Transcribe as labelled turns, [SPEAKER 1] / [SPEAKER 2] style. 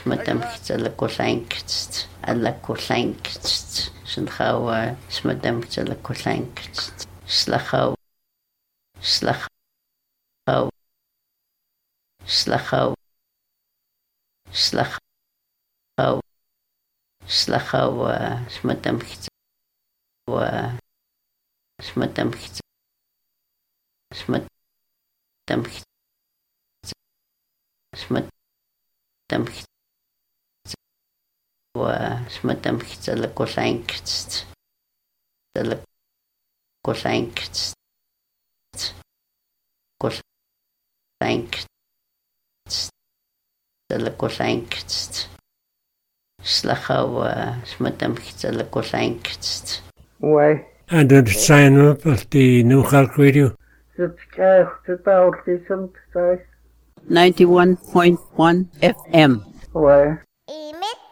[SPEAKER 1] smadamkitsalakulankitst, alakulankitst, shanhawa, smadamkitsalakulankitst, slachaw, slachaw, slachaw, slachaw, slachaw, smadamkitsalakulankitst, smadamkitsalakulankitst, smadamkitsalakulankitst,
[SPEAKER 2] Why?
[SPEAKER 3] And then sign up at the New Clark Radio.
[SPEAKER 2] Subscribe to the
[SPEAKER 1] 91.1 FM.
[SPEAKER 2] Why?